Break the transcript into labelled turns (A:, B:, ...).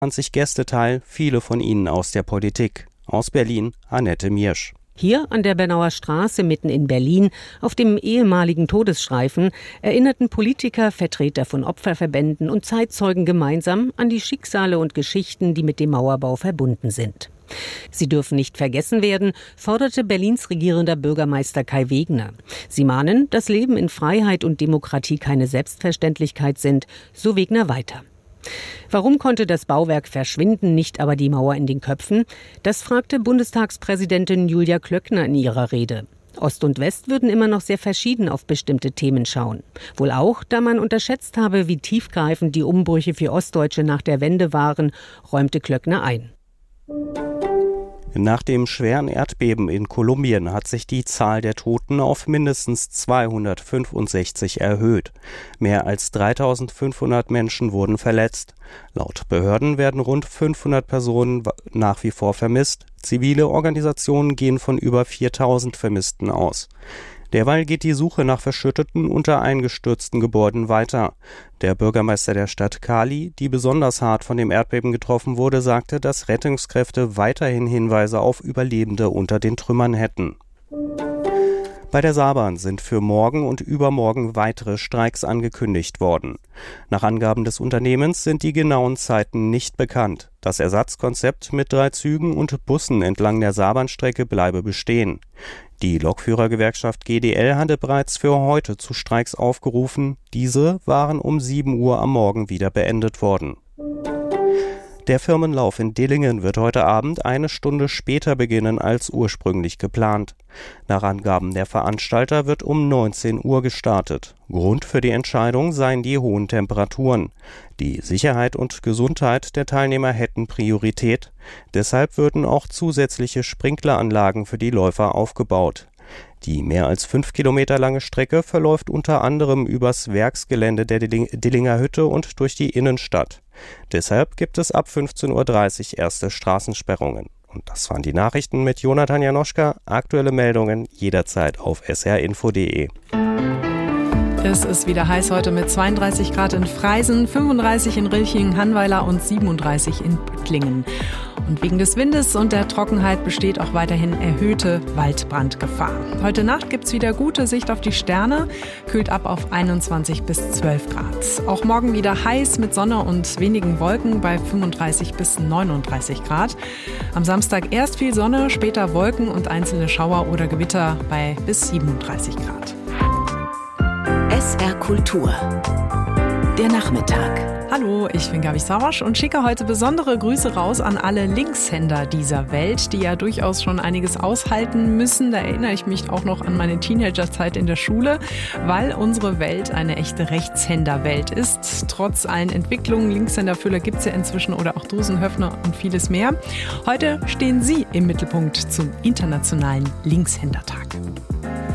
A: 20 Gäste teil, viele von ihnen aus der Politik. Aus Berlin, Annette Miersch.
B: Hier an der Bernauer Straße mitten in Berlin, auf dem ehemaligen Todesstreifen, erinnerten Politiker, Vertreter von Opferverbänden und Zeitzeugen gemeinsam an die Schicksale und Geschichten, die mit dem Mauerbau verbunden sind. Sie dürfen nicht vergessen werden, forderte Berlins regierender Bürgermeister Kai Wegner. Sie mahnen, dass Leben in Freiheit und Demokratie keine Selbstverständlichkeit sind, so Wegner weiter. Warum konnte das Bauwerk verschwinden, nicht aber die Mauer in den Köpfen? Das fragte Bundestagspräsidentin Julia Klöckner in ihrer Rede. Ost und West würden immer noch sehr verschieden auf bestimmte Themen schauen. Wohl auch, da man unterschätzt habe, wie tiefgreifend die Umbrüche für Ostdeutsche nach der Wende waren, räumte Klöckner ein.
A: Nach dem schweren Erdbeben in Kolumbien hat sich die Zahl der Toten auf mindestens 265 erhöht. Mehr als 3.500 Menschen wurden verletzt. Laut Behörden werden rund 500 Personen nach wie vor vermisst. Zivile Organisationen gehen von über 4.000 Vermissten aus. Derweil geht die Suche nach verschütteten, unter eingestürzten Gebäuden weiter. Der Bürgermeister der Stadt Cali, die besonders hart von dem Erdbeben getroffen wurde, sagte, dass Rettungskräfte weiterhin Hinweise auf Überlebende unter den Trümmern hätten. Bei der Saarbahn sind für morgen und übermorgen weitere Streiks angekündigt worden. Nach Angaben des Unternehmens sind die genauen Zeiten nicht bekannt. Das Ersatzkonzept mit 3 Zügen und Bussen entlang der Saarbahnstrecke bleibe bestehen. Die Lokführergewerkschaft GDL hatte bereits für heute zu Streiks aufgerufen. Diese waren um 7 Uhr am Morgen wieder beendet worden. Der Firmenlauf in Dillingen wird heute Abend eine Stunde später beginnen als ursprünglich geplant. Nach Angaben der Veranstalter wird um 19 Uhr gestartet. Grund für die Entscheidung seien die hohen Temperaturen. Die Sicherheit und Gesundheit der Teilnehmer hätten Priorität. Deshalb würden auch zusätzliche Sprinkleranlagen für die Läufer aufgebaut. Die mehr als 5 Kilometer lange Strecke verläuft unter anderem übers Werksgelände der Dillinger Hütte und durch die Innenstadt. Deshalb gibt es ab 15.30 Uhr erste Straßensperrungen. Und das waren die Nachrichten mit Jonathan Janoschka. Aktuelle Meldungen jederzeit auf srinfo.de.
C: Es ist wieder heiß heute mit 32 Grad in Freisen, 35 in Rilching, Hannweiler und 37 in Böttlingen. Und wegen des Windes und der Trockenheit besteht auch weiterhin erhöhte Waldbrandgefahr. Heute Nacht gibt's wieder gute Sicht auf die Sterne, kühlt ab auf 21 bis 12 Grad. Auch morgen wieder heiß mit Sonne und wenigen Wolken bei 35 bis 39 Grad. Am Samstag erst viel Sonne, später Wolken und einzelne Schauer oder Gewitter bei bis 37 Grad.
D: SR Kultur. Der Nachmittag.
C: Hallo, ich bin Gabi Savasch und schicke heute besondere Grüße raus an alle Linkshänder dieser Welt, die ja durchaus schon einiges aushalten müssen. Da erinnere ich mich auch noch an meine Teenagerzeit in der Schule, weil unsere Welt eine echte Rechtshänderwelt ist. Trotz allen Entwicklungen, Linkshänderfüller gibt es ja inzwischen oder auch Dosenöffner und vieles mehr. Heute stehen Sie im Mittelpunkt zum Internationalen Linkshändertag.